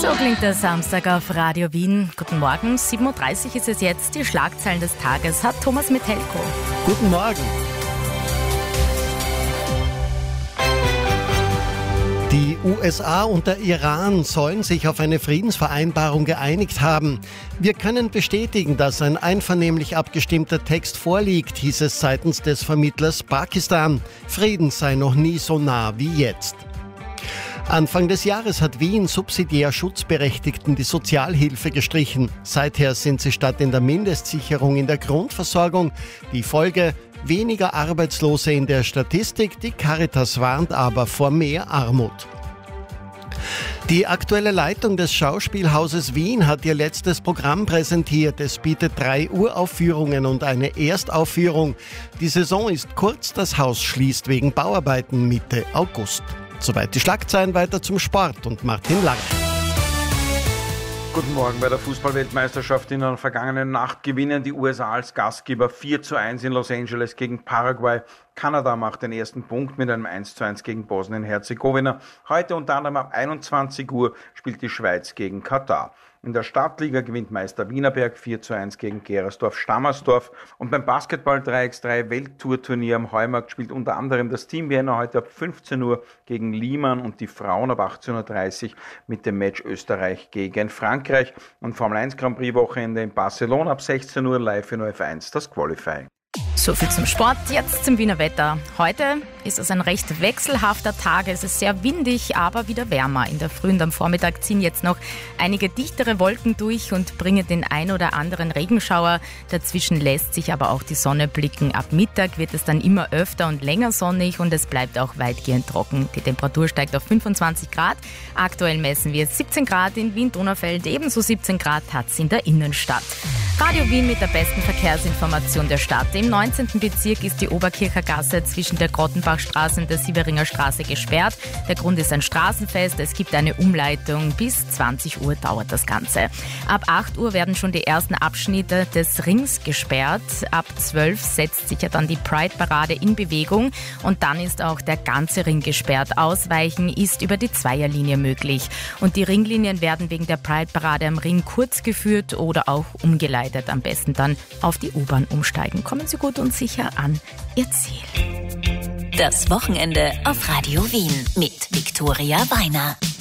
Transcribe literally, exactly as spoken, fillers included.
So klingt der Samstag auf Radio Wien. Guten Morgen, sieben Uhr dreißig ist es jetzt. Die Schlagzeilen des Tages hat Thomas Metelko. Guten Morgen. Die U S A und der Iran sollen sich auf eine Friedensvereinbarung geeinigt haben. Wir können bestätigen, dass ein einvernehmlich abgestimmter Text vorliegt, hieß es seitens des Vermittlers Pakistan. Frieden sei noch nie so nah wie jetzt. Anfang des Jahres hat Wien subsidiär Schutzberechtigten die Sozialhilfe gestrichen. Seither sind sie statt in der Mindestsicherung in der Grundversorgung. Die Folge: weniger Arbeitslose in der Statistik. Die Caritas warnt aber vor mehr Armut. Die aktuelle Leitung des Schauspielhauses Wien hat ihr letztes Programm präsentiert. Es bietet drei Uraufführungen und eine Erstaufführung. Die Saison ist kurz, das Haus schließt wegen Bauarbeiten Mitte August. Soweit die Schlagzeilen, weiter zum Sport und Martin Lang. Guten Morgen. Bei der Fußball-Weltmeisterschaft in der vergangenen Nacht gewinnen die U S A als Gastgeber vier zu eins in Los Angeles gegen Paraguay. Kanada macht den ersten Punkt mit einem eins zu eins gegen Bosnien-Herzegowina. Heute unter anderem ab einundzwanzig Uhr spielt die Schweiz gegen Katar. In der Stadtliga gewinnt Meister Wienerberg vier zu eins gegen Gerersdorf-Stammersdorf. Und beim Basketball drei gegen drei Welttour-Turnier am Heumarkt spielt unter anderem das Team Vienna heute ab fünfzehn Uhr gegen Liemann und die Frauen ab achtzehn Uhr dreißig mit dem Match Österreich gegen Frankreich. Und Formel eins Grand Prix Wochenende in Barcelona ab sechzehn Uhr live in O F eins das Qualifying. So viel zum Sport, jetzt zum Wiener Wetter. Heute ist es ein recht wechselhafter Tag. Es ist sehr windig, aber wieder wärmer. In der Früh und am Vormittag ziehen jetzt noch einige dichtere Wolken durch und bringen den ein oder anderen Regenschauer. Dazwischen lässt sich aber auch die Sonne blicken. Ab Mittag wird es dann immer öfter und länger sonnig und es bleibt auch weitgehend trocken. Die Temperatur steigt auf fünfundzwanzig Grad. Aktuell messen wir siebzehn Grad in Wien-Donaufeld. Ebenso siebzehn Grad hat es in der Innenstadt. Radio Wien mit der besten Verkehrsinformation der Stadt. Im neunzehnten Bezirk ist die Oberkircher Gasse zwischen der Grottenbachstraße und der Sieveringer Straße gesperrt. Der Grund ist ein Straßenfest. Es gibt eine Umleitung. Bis zwanzig Uhr dauert das Ganze. Ab acht Uhr werden schon die ersten Abschnitte des Rings gesperrt. Ab zwölf setzt sich ja dann die Pride-Parade in Bewegung. Und dann ist auch der ganze Ring gesperrt. Ausweichen ist über die Zweierlinie möglich. Und die Ringlinien werden wegen der Pride-Parade am Ring kurz geführt oder auch umgeleitet. Am besten dann auf die U-Bahn umsteigen. Kommen Sie gut und sicher an Ihr Ziel. Das Wochenende auf Radio Wien mit Viktoria Weiner.